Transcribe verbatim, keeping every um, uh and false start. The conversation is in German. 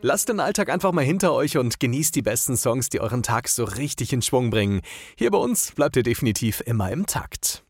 Lasst den Alltag einfach mal hinter euch und genießt die besten Songs, die euren Tag so richtig in Schwung bringen. Hier bei uns bleibt ihr definitiv immer im Takt.